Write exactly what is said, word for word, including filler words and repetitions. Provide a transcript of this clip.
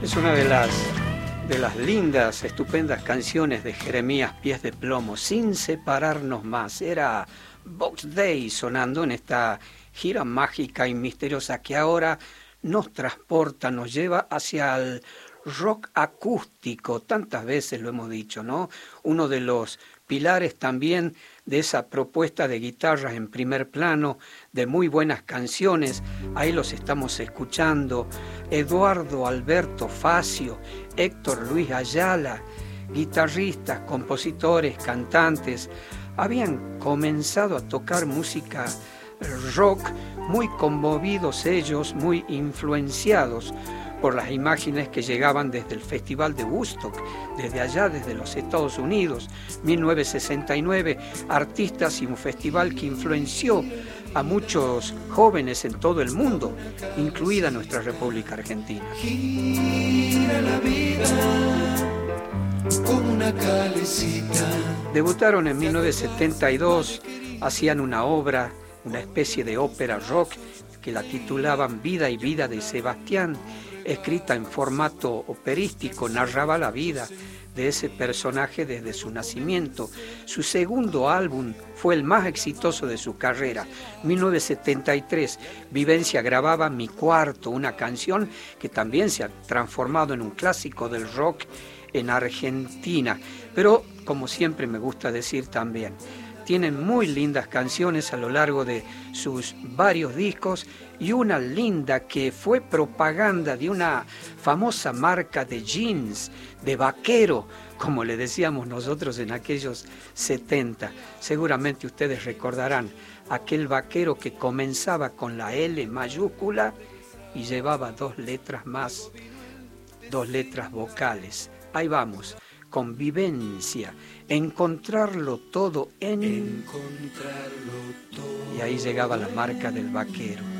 Es una de las, de las lindas, estupendas canciones de Jeremías Pies de Plomo, Sin Separarnos Más. Era Box Day sonando en esta gira mágica y misteriosa que ahora nos transporta, nos lleva hacia el rock acústico. Tantas veces lo hemos dicho, ¿no? Uno de los pilares también de esa propuesta de guitarras en primer plano, de muy buenas canciones. Ahí los estamos escuchando. Eduardo Alberto Facio, Héctor Luis Ayala, guitarristas, compositores, cantantes, habían comenzado a tocar música rock, muy conmovidos ellos, muy influenciados por las imágenes que llegaban desde el Festival de Woodstock, desde allá, desde los Estados Unidos, mil novecientos sesenta y nueve, artistas y un festival que influenció a muchos jóvenes en todo el mundo, incluida nuestra República Argentina. Gira la vida como una calecita. Debutaron en mil novecientos setenta y dos, hacían una obra, una especie de ópera rock que la titulaban Vida y Vida de Sebastián, escrita en formato operístico, narraba la vida de ese personaje desde su nacimiento. Su segundo álbum fue el más exitoso de su carrera. mil novecientos setenta y tres, Vivencia grababa Mi Cuarto, una canción que también se ha transformado en un clásico del rock en Argentina. Pero, como siempre me gusta decir también, tienen muy lindas canciones a lo largo de sus varios discos y una linda que fue propaganda de una famosa marca de jeans, de vaquero, como le decíamos nosotros en aquellos setenta. Seguramente ustedes recordarán aquel vaquero que comenzaba con la L mayúscula y llevaba dos letras más, dos letras vocales. Ahí vamos. Convivencia, encontrarlo todo en... Encontrarlo todo. Y ahí llegaba la marca del vaquero.